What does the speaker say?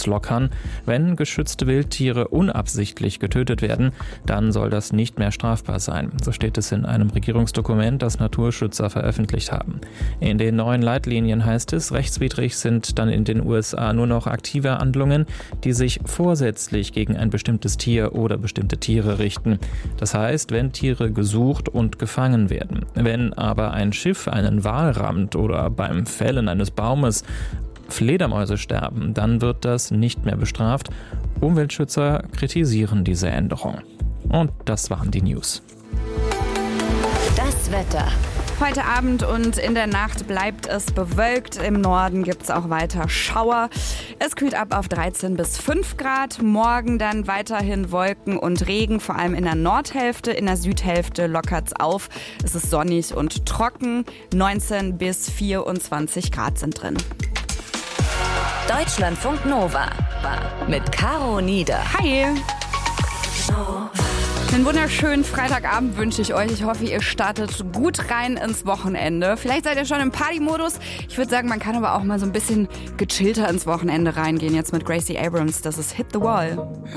auflockern. Wenn geschützte Wildtiere unabsichtlich getötet werden, dann soll das nicht mehr strafbar sein. So steht es in einem Regierungsdokument, das Naturschützer veröffentlicht haben. In den neuen Leitlinien heißt es, rechtswidrig sind dann in den USA nur noch aktive Handlungen, die sich vorsätzlich gegen ein bestimmtes Tier oder bestimmte Tiere richten. Das heißt, wenn Tiere gesucht und gefangen werden. Wenn aber ein Schiff einen Wal rammt oder beim Fällen eines Baumes Fledermäuse sterben, dann wird das nicht mehr bestraft. Umweltschützer kritisieren diese Änderung. Und das waren die News. Das Wetter. Heute Abend und in der Nacht bleibt es bewölkt. Im Norden gibt es auch weiter Schauer. Es kühlt ab auf 13 bis 5 Grad. Morgen dann weiterhin Wolken und Regen, vor allem in der Nordhälfte. In der Südhälfte lockert es auf. Es ist sonnig und trocken. 19 bis 24 Grad sind drin. Deutschlandfunk Nova mit Caro Nieder. Hi! Einen wunderschönen Freitagabend wünsche ich euch. Ich hoffe, ihr startet gut rein ins Wochenende. Vielleicht seid ihr schon im Partymodus. Ich würde sagen, man kann aber auch mal so ein bisschen gechillter ins Wochenende reingehen. Jetzt mit Gracie Abrams. Das ist Hit the Wall.